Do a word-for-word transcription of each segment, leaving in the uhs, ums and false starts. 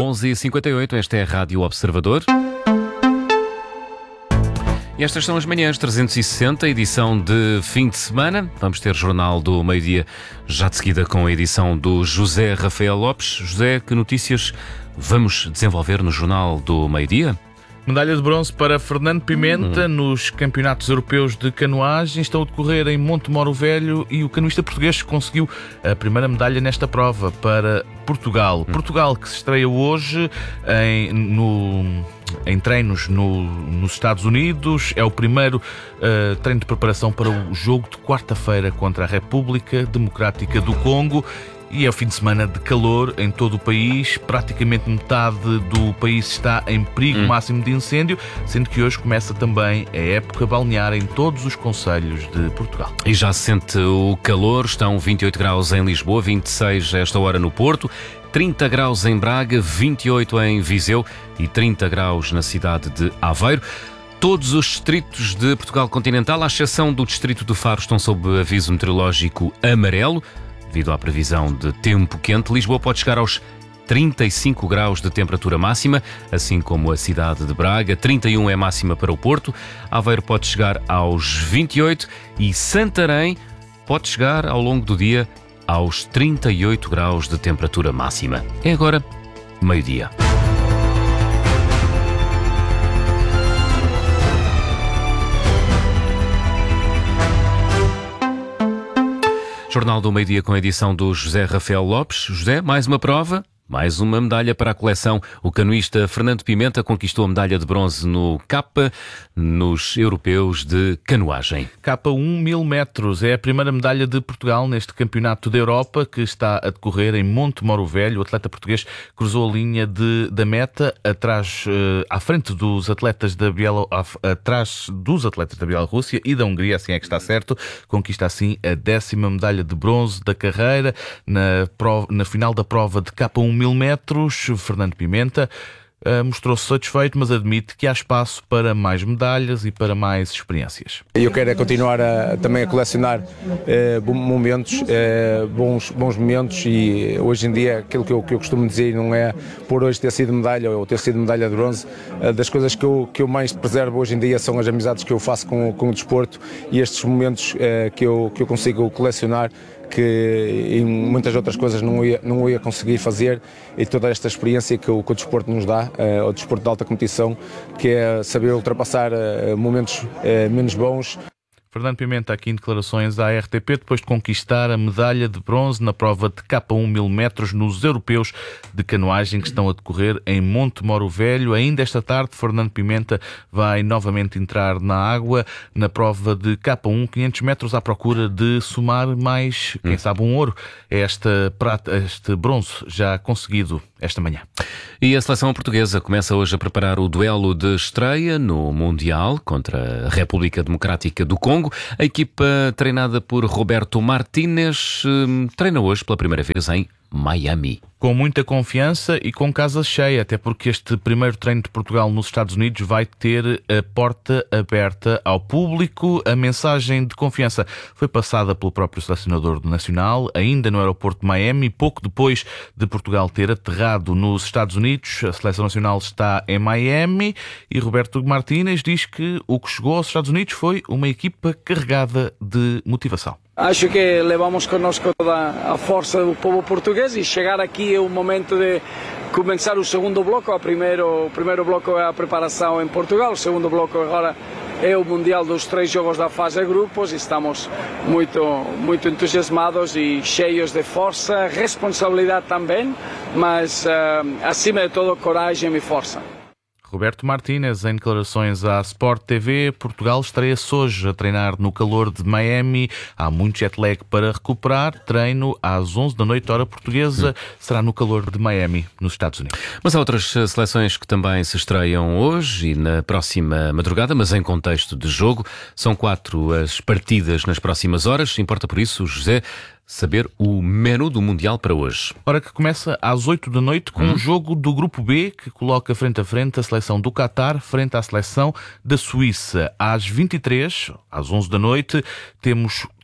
onze e cinquenta e oito, esta é a Rádio Observador. E estas são as manhãs trezentos e sessenta, edição de fim de semana. Vamos ter Jornal do Meio-Dia, já de seguida com a edição do José Rafael Lopes. José, que notícias vamos desenvolver no Jornal do Meio-Dia? Medalha de bronze para Fernando Pimenta hum. nos Campeonatos Europeus de Canoagem. Estão a decorrer em Montemoro Velho e o canoista português conseguiu a primeira medalha nesta prova para Portugal. Hum. Portugal que se estreia hoje em, no, em treinos no, nos Estados Unidos. É o primeiro uh, treino de preparação para o jogo de quarta-feira contra a República Democrática do Congo. E é o fim de semana de calor em todo o país. Praticamente metade do país está em perigo hum. máximo de incêndio, sendo que hoje começa também a época balnear em todos os concelhos de Portugal. E já se sente o calor. Estão vinte e oito graus em Lisboa, vinte e seis a esta hora no Porto, trinta graus em Braga, vinte e oito em Viseu e trinta graus na cidade de Aveiro. Todos os distritos de Portugal continental, à exceção do distrito do Faro, estão sob aviso meteorológico amarelo. Devido à previsão de tempo quente, Lisboa pode chegar aos trinta e cinco graus de temperatura máxima, assim como a cidade de Braga. trinta e um é máxima para o Porto. Aveiro pode chegar aos vinte e oito e Santarém pode chegar ao longo do dia aos trinta e oito graus de temperatura máxima. É agora meio-dia. Jornal do Meio-Dia com a edição do José Rafael Lopes. José, mais uma prova, mais uma medalha para a coleção. O canoista Fernando Pimenta conquistou a medalha de bronze no Capa, nos europeus de canoagem. Capa um mil metros, é a primeira medalha de Portugal neste campeonato da Europa que está a decorrer em Montemoro Velho. O atleta português cruzou a linha de, da meta atrás, uh, à frente dos atletas da Bielo, atrás dos atletas da Bielorrússia e da Hungria, assim é que está certo. Conquista assim a décima medalha de bronze da carreira na, prova, na final da prova de Capa um mil metros. Fernando Pimenta uh, mostrou-se satisfeito, mas admite que há espaço para mais medalhas e para mais experiências. Eu quero é continuar a, também a colecionar uh, momentos, uh, bons, bons momentos, e hoje em dia aquilo que eu, que eu costumo dizer não é por hoje ter sido medalha ou ter sido medalha de bronze. Uh, das coisas que eu, que eu mais preservo hoje em dia são as amizades que eu faço com, com o desporto e estes momentos uh, que, eu, que eu consigo colecionar, que em muitas outras coisas não ia, não ia conseguir fazer, e toda esta experiência que o, que o desporto nos dá, uh, o desporto de alta competição, que é saber ultrapassar uh, momentos uh, menos bons. Fernando Pimenta aqui em declarações à R T P depois de conquistar a medalha de bronze na prova de Capa um mil metros nos europeus de canoagem que estão a decorrer em Montemoro Velho. Ainda esta tarde, Fernando Pimenta vai novamente entrar na água na prova de Capa um, quinhentos metros, à procura de somar mais, quem sabe, um ouro. É esta prata, este bronze já conseguido esta manhã. E a seleção portuguesa começa hoje a preparar o duelo de estreia no Mundial contra a República Democrática do Congo. A equipa treinada por Roberto Martínez treina hoje pela primeira vez em Miami. Com muita confiança e com casa cheia, até porque este primeiro treino de Portugal nos Estados Unidos vai ter a porta aberta ao público. A mensagem de confiança foi passada pelo próprio selecionador nacional, ainda no aeroporto de Miami, pouco depois de Portugal ter aterrado nos Estados Unidos. A seleção nacional está em Miami e Roberto Martínez diz que o que chegou aos Estados Unidos foi uma equipa carregada de motivação. Acho que levamos connosco toda a força do povo português e chegar aqui é o momento de começar o segundo bloco. O primeiro, o primeiro bloco é a preparação em Portugal, o segundo bloco agora é o Mundial dos três jogos da fase de grupos e estamos muito, muito entusiasmados e cheios de força, responsabilidade também, mas uh, acima de tudo coragem e força. Roberto Martínez, em declarações à Sport T V, Portugal estreia-se hoje a treinar no calor de Miami. Há muito jet lag para recuperar. Treino às onze da noite, hora portuguesa. Hum. Será no calor de Miami, nos Estados Unidos. Mas há outras seleções que também se estreiam hoje e na próxima madrugada, mas em contexto de jogo. São quatro as partidas nas próximas horas. Importa por isso, José, saber o menu do Mundial para hoje. Ora, que começa às oito da noite com hum. um jogo do Grupo B que coloca frente a frente a seleção do Qatar frente à seleção da Suíça. Às vinte e três, às onze da noite, temos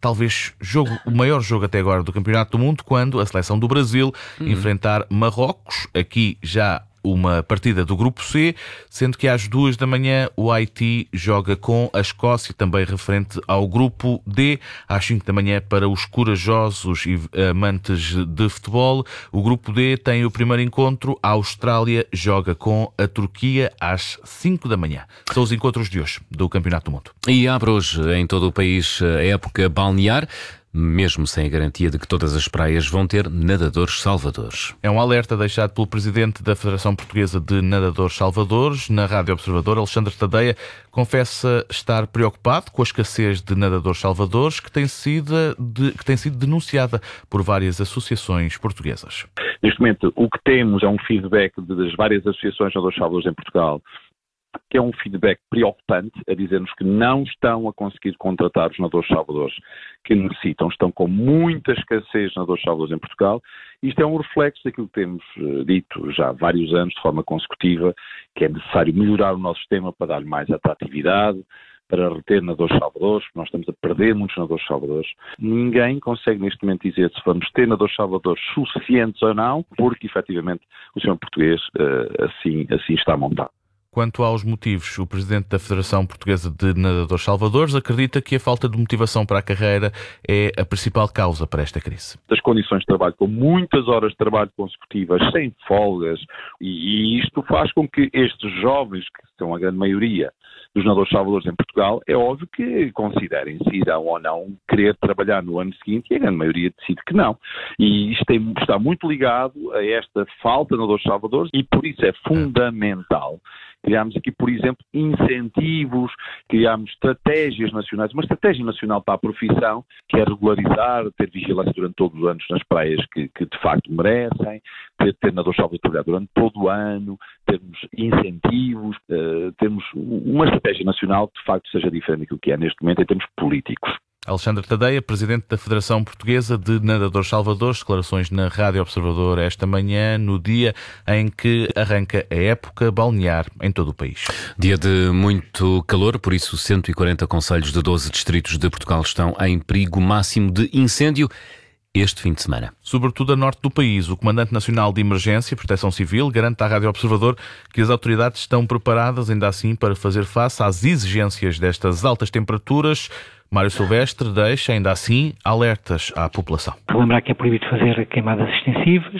talvez jogo, o maior jogo até agora do Campeonato do Mundo, quando a seleção do Brasil uhum. enfrentar Marrocos, aqui já uma partida do Grupo C, sendo que às duas da manhã o Haiti joga com a Escócia, também referente ao Grupo D, às cinco da manhã para os corajosos e amantes de futebol. O Grupo D tem o primeiro encontro, a Austrália joga com a Turquia às cinco da manhã. São os encontros de hoje do Campeonato do Mundo. E abre hoje em todo o país a época balnear, mesmo sem a garantia de que todas as praias vão ter nadadores salvadores. É um alerta deixado pelo presidente da Federação Portuguesa de Nadadores Salvadores. Na Rádio Observador, Alexandre Tadeia confessa estar preocupado com a escassez de nadadores salvadores que tem sido, de, que tem sido denunciada por várias associações portuguesas. Neste momento, o que temos é um feedback das várias associações de nadadores salvadores em Portugal, que é um feedback preocupante, a dizer-nos que não estão a conseguir contratar os nadadores salvadores que necessitam, estão com muita escassez de nadadores salvadores em Portugal. Isto é um reflexo daquilo que temos uh, dito já há vários anos, de forma consecutiva, que é necessário melhorar o nosso sistema para dar mais atratividade, para reter nadadores salvadores, porque nós estamos a perder muitos nadadores salvadores. Ninguém consegue neste momento dizer se vamos ter nadadores salvadores suficientes ou não, porque efetivamente o sistema português uh, assim, assim está montado. Quanto aos motivos, o presidente da Federação Portuguesa de Nadadores Salvadores acredita que a falta de motivação para a carreira é a principal causa para esta crise. As condições de trabalho, com muitas horas de trabalho consecutivas, sem folgas, e, e isto faz com que estes jovens, que são a grande maioria dos nadadores salvadores em Portugal, é óbvio que considerem se irão ou não querer trabalhar no ano seguinte, e a grande maioria decide que não. E isto tem, está muito ligado a esta falta de nadadores salvadores, e por isso é fundamental criámos aqui, por exemplo, incentivos, criámos estratégias nacionais, uma estratégia nacional para a profissão, que é regularizar, ter vigilância durante todos os anos nas praias que, que de facto merecem, ter, ter nadadores salvadores a trabalhar durante todo o ano, termos incentivos, uh, termos uma estratégia nacional que de facto seja diferente daquilo que é neste momento em termos políticos. Alexandre Tadeia, presidente da Federação Portuguesa de Nadadores Salvadores, declarações na Rádio Observador esta manhã, no dia em que arranca a época balnear em todo o país. Dia de muito calor, por isso cento e quarenta concelhos de doze distritos de Portugal estão em perigo máximo de incêndio este fim de semana. Sobretudo a norte do país, o Comandante Nacional de Emergência e Proteção Civil garante à Rádio Observador que as autoridades estão preparadas, ainda assim, para fazer face às exigências destas altas temperaturas. Mário Silvestre deixa, ainda assim, alertas à população. Lembrar que é proibido fazer queimadas extensivas.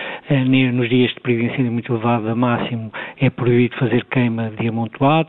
Nos dias de período de incêndio muito elevado a máximo, é proibido fazer queima de amontoados.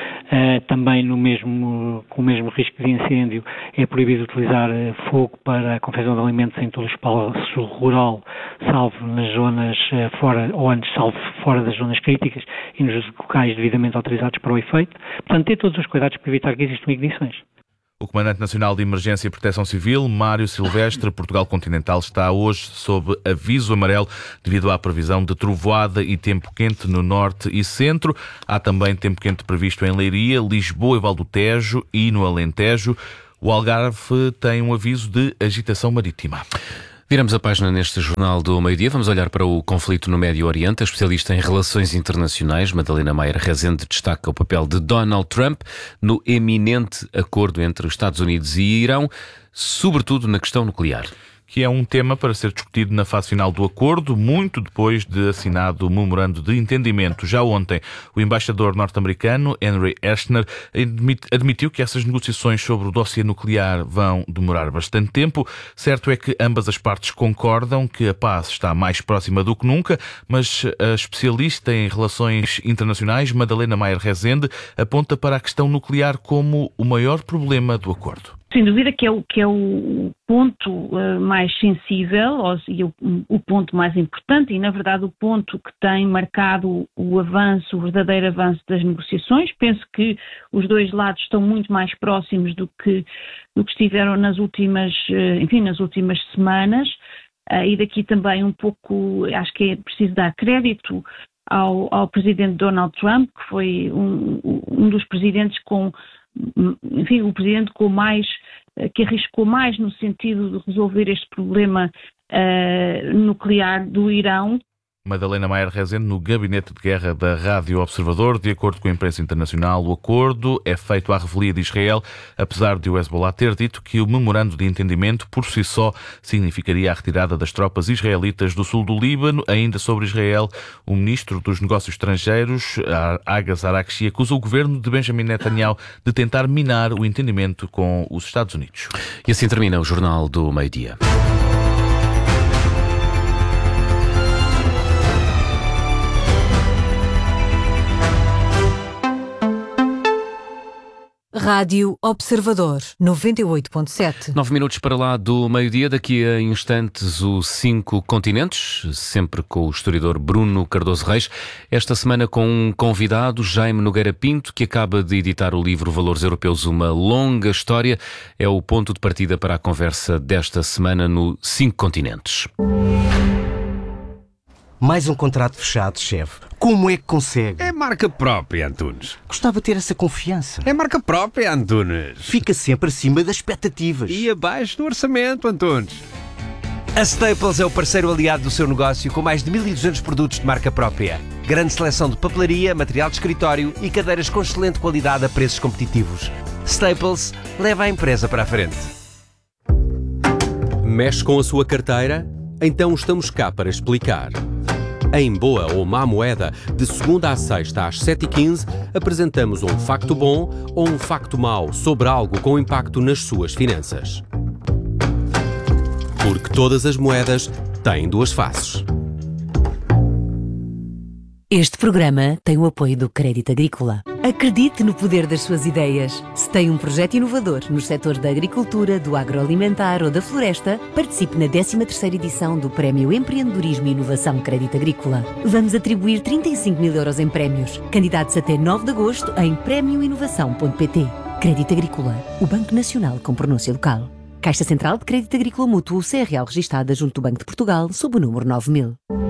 Também no mesmo, com o mesmo risco de incêndio, é proibido utilizar fogo para a confecção de alimentos em todo o espaço rural, salvo nas zonas fora, ou antes, salvo fora das zonas críticas e nos locais devidamente autorizados para o efeito. Portanto, ter todos os cuidados para evitar que existam ignições. O Comandante Nacional de Emergência e Proteção Civil, Mário Silvestre. Portugal Continental está hoje sob aviso amarelo devido à previsão de trovoada e tempo quente no norte e centro. Há também tempo quente previsto em Leiria, Lisboa e Val do Tejo e no Alentejo. O Algarve tem um aviso de agitação marítima. Viramos a página neste Jornal do Meio-Dia. Vamos olhar para o conflito no Médio Oriente. A especialista em relações internacionais, Madalena Maier Rezende, destaca o papel de Donald Trump no eminente acordo entre Estados Unidos e Irão, sobretudo na questão nuclear. Que é um tema para ser discutido na fase final do acordo, muito depois de assinado o memorando de entendimento. Já ontem, o embaixador norte-americano, Henry Eshner, admitiu que essas negociações sobre o dossiê nuclear vão demorar bastante tempo. Certo é que ambas as partes concordam que a paz está mais próxima do que nunca, mas a especialista em relações internacionais, Madalena Maier Rezende, aponta para a questão nuclear como o maior problema do acordo. Sem dúvida que é o, que é o ponto uh, mais sensível ou, e o, o ponto mais importante e, na verdade, o ponto que tem marcado o avanço, o verdadeiro avanço das negociações. Penso que os dois lados estão muito mais próximos do que, do que estiveram nas últimas, uh, enfim, nas últimas semanas uh, e daqui também um pouco, acho que é preciso dar crédito ao, ao presidente Donald Trump, que foi um, um dos presidentes com enfim, o presidente com mais, que arriscou mais no sentido de resolver este problema uh, nuclear do Irão Madalena Maier Rezende, no Gabinete de Guerra da Rádio Observador. De acordo com a imprensa internacional, o acordo é feito à revelia de Israel, apesar de o Hezbollah ter dito que o memorando de entendimento, por si só, significaria a retirada das tropas israelitas do sul do Líbano. Ainda sobre Israel, o ministro dos Negócios Estrangeiros, Agas Araghchi, acusa o governo de Benjamin Netanyahu de tentar minar o entendimento com os Estados Unidos. E assim termina o Jornal do Meio-Dia. Rádio Observador, noventa e oito ponto sete. Nove minutos para lá do meio-dia, daqui a instantes o Cinco Continentes, sempre com o historiador Bruno Cardoso Reis. Esta semana com um convidado, Jaime Nogueira Pinto, que acaba de editar o livro Valores Europeus, uma longa história. É o ponto de partida para a conversa desta semana no Cinco Continentes. Mais um contrato fechado, chefe. Como é que consegue? É marca própria, Antunes. Gostava de ter essa confiança. É marca própria, Antunes. Fica sempre acima das expectativas. E abaixo do orçamento, Antunes. A Staples é o parceiro aliado do seu negócio com mais de mil e duzentos produtos de marca própria. Grande seleção de papelaria, material de escritório e cadeiras com excelente qualidade a preços competitivos. Staples leva a empresa para a frente. Mexe com a sua carteira? Então estamos cá para explicar. Em Boa ou Má Moeda, de segunda à sexta às sete e quinze, apresentamos um facto bom ou um facto mau sobre algo com impacto nas suas finanças. Porque todas as moedas têm duas faces. Este programa tem o apoio do Crédito Agrícola. Acredite no poder das suas ideias. Se tem um projeto inovador nos setores da agricultura, do agroalimentar ou da floresta, participe na décima terceira edição do Prémio Empreendedorismo e Inovação Crédito Agrícola. Vamos atribuir trinta e cinco mil euros em prémios. Candidatos até nove de agosto em prémio inovação ponto pt. Crédito Agrícola, o Banco Nacional com pronúncia local. Caixa Central de Crédito Agrícola Mútuo, C R L registada junto do Banco de Portugal, sob o número nove mil.